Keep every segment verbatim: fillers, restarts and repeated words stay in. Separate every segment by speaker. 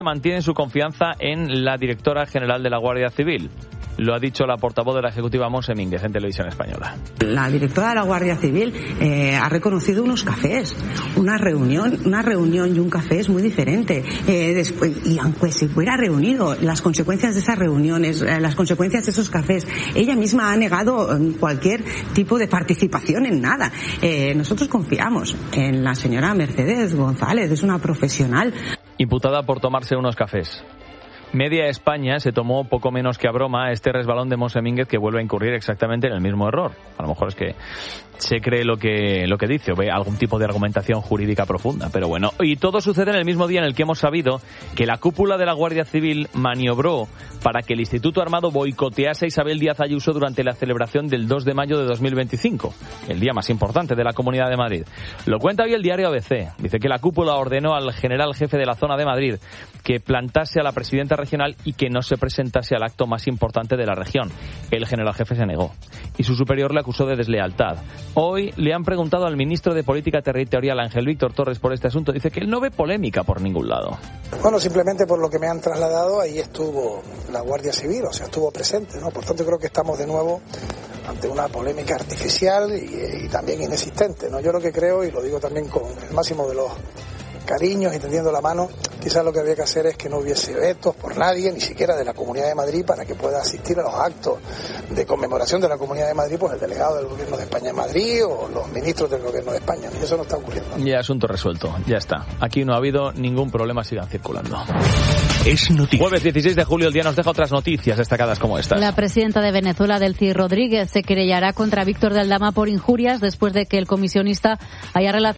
Speaker 1: mantiene su confianza en la directora general de la Guardia Civil. Lo ha dicho la portavoz de la Ejecutiva, Montse Mínguez, en Televisión Española.
Speaker 2: La directora de la Guardia Civil eh, ha reconocido unos cafés. Una reunión, una reunión y un café es muy diferente. Eh, después, y aunque se hubiera reunido, las consecuencias de esas reuniones, eh, las consecuencias de esos cafés, ella misma ha negado eh, cualquier tipo de participación en nada. Eh, nosotros confiamos en la señora Mercedes González, es una profesional.
Speaker 1: Imputada por tomarse unos cafés. Media España se tomó poco menos que a broma este resbalón de Montse Mínguez, que vuelve a incurrir exactamente en el mismo error. A lo mejor es que se cree lo que lo que dice o ve algún tipo de argumentación jurídica profunda. Pero bueno, y todo sucede en el mismo día en el que hemos sabido que la cúpula de la Guardia Civil maniobró para que el Instituto Armado boicotease a Isabel Díaz Ayuso durante la celebración del dos de mayo de dos mil veinticinco, el día más importante de la Comunidad de Madrid. Lo cuenta hoy el diario A B C. Dice que la cúpula ordenó al general jefe de la zona de Madrid que plantase a la presidenta regional y que no se presentase al acto más importante de la región. El general jefe se negó y su superior le acusó de deslealtad. Hoy le han preguntado al ministro de Política Territorial, Ángel Víctor Torres, por este asunto. Dice que él no ve polémica por ningún lado.
Speaker 3: Bueno, simplemente por lo que me han trasladado, ahí estuvo la Guardia Civil, o sea, estuvo presente, ¿no? Por tanto, creo que estamos de nuevo ante una polémica artificial y, y también inexistente, ¿no? Yo lo que creo, y lo digo también con el máximo de los cariños y tendiendo la mano, quizás lo que habría que hacer es que no hubiese vetos por nadie, ni siquiera de la Comunidad de Madrid, para que pueda asistir a los actos de conmemoración de la Comunidad de Madrid, pues el delegado del Gobierno de España en Madrid o los ministros del Gobierno de España. Y eso no está ocurriendo.
Speaker 1: Ya, asunto resuelto, ya está. Aquí no ha habido ningún problema, sigan circulando.
Speaker 4: Es noticia.
Speaker 1: Jueves dieciséis de julio, el día nos deja otras noticias destacadas como estas.
Speaker 5: La presidenta de Venezuela, Delcy Rodríguez, se querellará contra Víctor de Aldama por injurias después de que el comisionista haya relacionado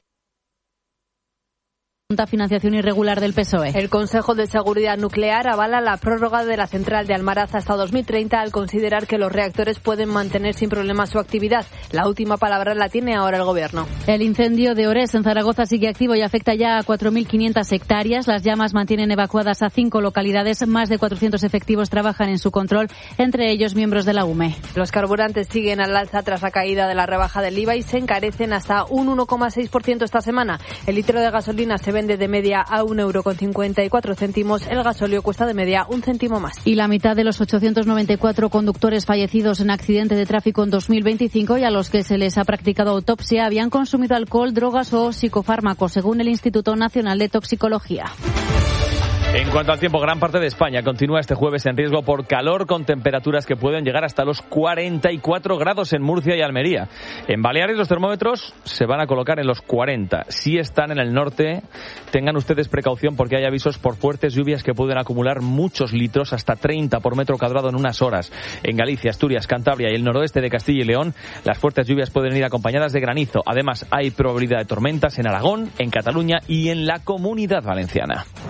Speaker 5: financiación irregular del P S O E.
Speaker 6: El Consejo de Seguridad Nuclear avala la prórroga de la central de Almaraz hasta dos mil treinta al considerar que los reactores pueden mantener sin problemas su actividad. La última palabra la tiene ahora el Gobierno.
Speaker 5: El incendio de Orés en Zaragoza sigue activo y afecta ya a cuatro mil quinientas hectáreas. Las llamas mantienen evacuadas a cinco localidades. Más de cuatrocientos efectivos trabajan en su control, entre ellos miembros de la U M E.
Speaker 6: Los carburantes siguen al alza tras la caída de la rebaja del I V A y se encarecen hasta un uno coma seis por ciento esta semana. El litro de gasolina se vende de media a un euro con cincuenta y cuatro céntimos, el gasóleo cuesta de media un céntimo más.
Speaker 5: Y la mitad de los ochocientos noventa y cuatro conductores fallecidos en accidente de tráfico en dos mil veinticinco y a los que se les ha practicado autopsia habían consumido alcohol, drogas o psicofármacos, según el Instituto Nacional de Toxicología.
Speaker 1: En cuanto al tiempo, gran parte de España continúa este jueves en riesgo por calor, con temperaturas que pueden llegar hasta los cuarenta y cuatro grados en Murcia y Almería. En Baleares los termómetros se van a colocar en los cuarenta. Si están en el norte, tengan ustedes precaución porque hay avisos por fuertes lluvias que pueden acumular muchos litros, hasta treinta por metro cuadrado en unas horas. En Galicia, Asturias, Cantabria y el noroeste de Castilla y León, las fuertes lluvias pueden ir acompañadas de granizo. Además, hay probabilidad de tormentas en Aragón, en Cataluña y en la Comunidad Valenciana.